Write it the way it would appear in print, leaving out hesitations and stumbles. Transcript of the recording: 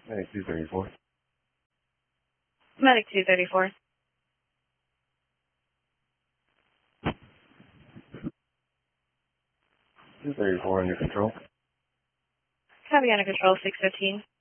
Medic 234. Medic 234. 234 under control. Copy under control, 615.